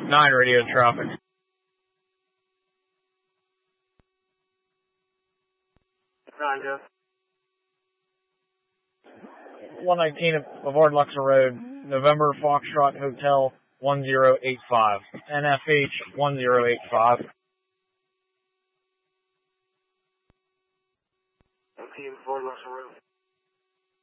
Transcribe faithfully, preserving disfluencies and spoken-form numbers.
nine radio traffic. nine, Jeff. one nineteen Bavard Luxor Road, November Foxtrot Hotel one zero eight five, N F H one zero eight five. nineteen Bavard Luxor Road.